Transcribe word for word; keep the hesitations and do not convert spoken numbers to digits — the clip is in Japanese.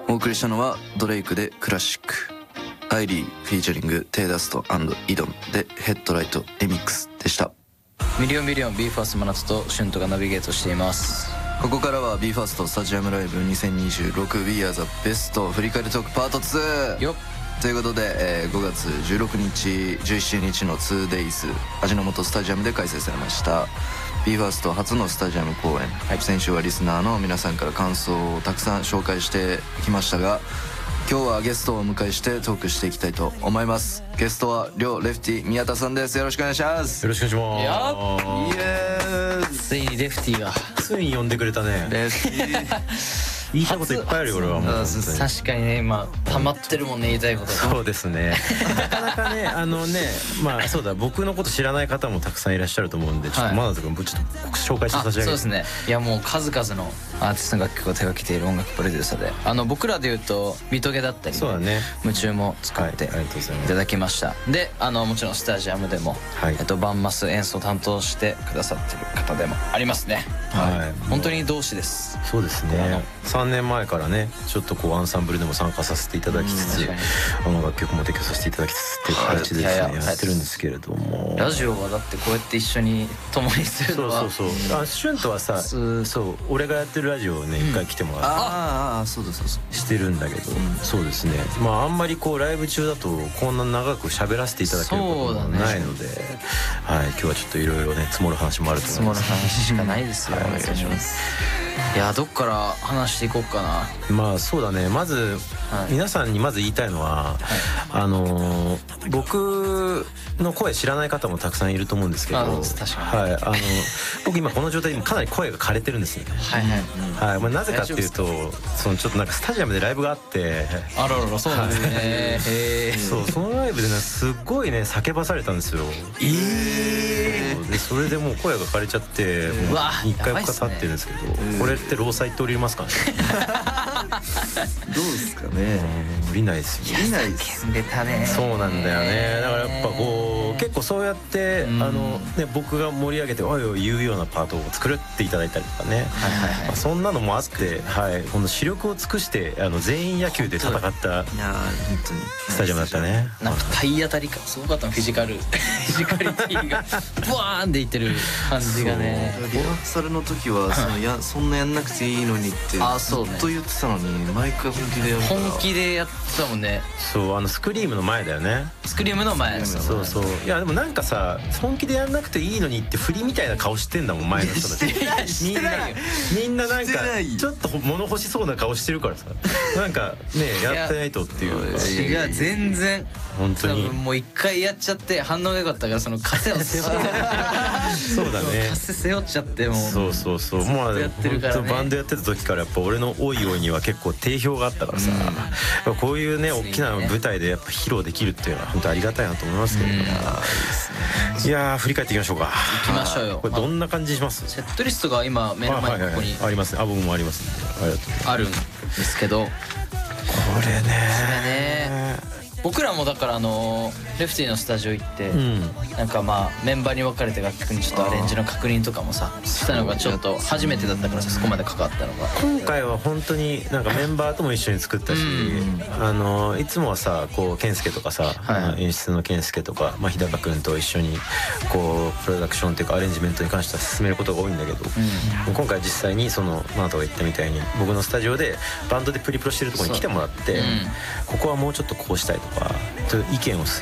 お送りしたのはドレイクでクラシック、アイリーフィーチャリングテイダスト&イドムでヘッドライトリミックスでした。 ミリオンミリオン ビーファースト真夏とシュントがナビゲートしています。 ここからは ビーファースト スタジアムライブにせんにじゅうろく We Are the Best 振り返りトークパートツーよっということで、えー、ごがつじゅうろくにちじゅうしちにちの ツーデイズ 味の素スタジアムで開催されました ビーファースト 初のスタジアム公演、はい、先週はリスナーの皆さんから感想をたくさん紹介してきましたが、今日はゲストをお迎えしてトークしていきたいと思います。ゲストは両レフティ宮田さんです。よろしくお願いします。 よろしくお願いします。 イエーイ、 ついにレフティがついに呼んでくれたね。 レフティ言いたいこといっぱいあるよ俺はもう。 確かにね、今溜まってるもんね、言いたいこと。 そうですね。なかなかね、あのね、まあそうだ、僕のこと知らない方もたくさんいらっしゃると思うんで、ちょっとマナト君ちょっと紹介して差し上げて。 そうですね。いやもう数々のアーティストの楽曲を手掛けている音楽プロデューサーで、あの僕らでいうとミトゲだったり、 そうだね、 夢中も作っていただきました。で、あのもちろんスタジアムでも、はい、えっとバンマス演奏を担当してくださってる方でもありますね。はい、本当に同志です。 そうですね。さんねんまえからね、ちょっとこうアンサンブルでも参加させていただきつつ、あの楽曲も提供させていただきつつっていう形でですねやってるんですけれども、 ラジオはだってこうやって一緒に共にするのは、 そうそうそう、あ、シュンとはさ、そう俺がやってるラジオをね一回来てもらって、 ああそうだそうそうしてるんだけど、そうですね、まああんまりこうライブ中だとこんな長く喋らせていただけることもないので、はい、今日はちょっといろいろね積もる話もあると思います。 積もる話しかないですよ。お願いします。いや、どっから話していこうかな。 まあそうだね、まず、はい、皆さんにまず言いたいのは、はい、あのー、僕の声知らない方もたくさんいると思うんですけど、 あ、確かに、 はい、あの僕今この状態でかなり声が枯れてるんですよね。はいはい、はい、まあ、なぜかっていうと、そのちょっとなんかスタジアムでライブがあって、 あららら、そうなんですね。へー、そう、そのライブでねすっごいね叫ばされたんですよ。えー、でそれでもう声が枯れちゃってもういっかいか経ってるんですけど、これって労災って降りますかね。 どうですかね。 降りないですよ。 降りないです。叫んでたね。 そうなんだよね。だからやっぱこう結構そうやってあのね、僕が盛り上げておいおい言うようなパートを作っていただいたりとかね、そんなのもあって、はい、この視力を尽くしてあの全員野球で戦ったスタジアムだったね。 なんか体当たり感すごかったの、フィジカルフィジカリティがブワーンっていってる感じがね。 リハーサルの時はそのやそんなやんなくていいのにってずっと言ってたのに、毎回本気でやるから。 本気でやってたもんね。 そう、あのスクリームの前だよね。 スクリームの前。 そうそう。いやでもなんかさ、本気でやんなくていいのにって振りみたいな顔してんだもん前の人たち。みんなみんななんかちょっと物欲しそうな顔してるからさ、なんかねやってないとっていう。 いや全然本当にもう一回やっちゃって反応が良かったから、その枷を背負ってそうだね、 枷背負っちゃってもう。そうそうそう、もうやってるからね。バンドやってた時からやっぱ俺のおいおいには結構定評があったからさ、こういうね大きな舞台でやっぱ披露できるっていうのは本当ありがたいなと思いますけど、いや振り返っていきましょうか。 行きましょうよ。 これどんな感じします？ セットリストが今目の前にここにありますね。あ、僕もありますんで、ありがとう。 あるんですけど、これねこれね僕らもだからあのレフティのスタジオ行って、うん、なんかまあメンバーに分かれて楽曲にちょっとアレンジの確認とかもさしたのがちょっと初めてだったからさ、そこまで関わったのが。 今回は本当になんかメンバーとも一緒に作ったし、うん、あのいつもはさこう健介とかさ、はい、演出の健介とか、まあ、日高君と一緒にこうプロダクションっていうかアレンジメントに関しては進めることが多いんだけど、うん、今回実際にそのマナトが言ったみたいに僕のスタジオでバンドでプリプロしてるところに来てもらって、うん、ここはもうちょっとこうしたいとか意見を